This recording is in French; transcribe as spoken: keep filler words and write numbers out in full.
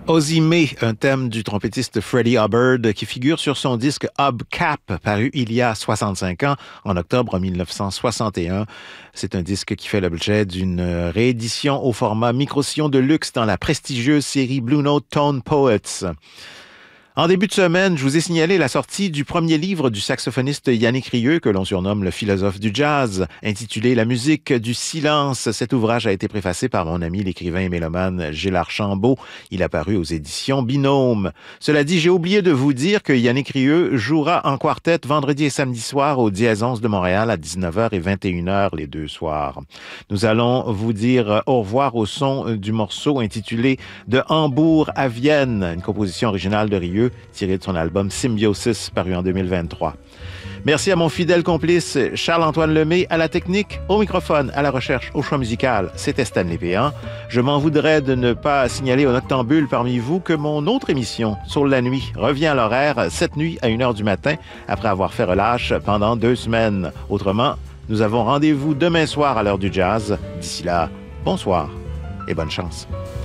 Ozzy May, un thème du trompettiste Freddie Hubbard qui figure sur son disque Hubcap, paru il y a soixante-cinq ans, en octobre mille neuf cent soixante et un. C'est un disque qui fait l'objet d'une réédition au format micro-sillon de luxe dans la prestigieuse série Blue Note Tone Poets. En début de semaine, je vous ai signalé la sortie du premier livre du saxophoniste Yannick Rieu, que l'on surnomme le philosophe du jazz, intitulé La musique du silence. Cet ouvrage a été préfacé par mon ami l'écrivain et mélomane Gilles Archambault. Il a paru aux éditions Binôme. Cela dit, j'ai oublié de vous dire que Yannick Rieu jouera en quartet vendredi et samedi soir au Dièse onze de Montréal à dix-neuf heures et vingt et une heures les deux soirs. Nous allons vous dire au revoir au son du morceau intitulé De Hambourg à Vienne, une composition originale de Rieu, tiré de son album Symbiosis, paru en deux mille vingt-trois. Merci à mon fidèle complice Charles-Antoine Lemay à la technique, au microphone, à la recherche, au choix musical. C'était Stanley Péan. Je m'en voudrais de ne pas signaler aux noctambules parmi vous que mon autre émission, Sur la nuit, revient à l'horaire cette nuit à une heure du matin, après avoir fait relâche pendant deux semaines. Autrement, nous avons rendez-vous demain soir à l'heure du jazz. D'ici là, bonsoir et bonne chance.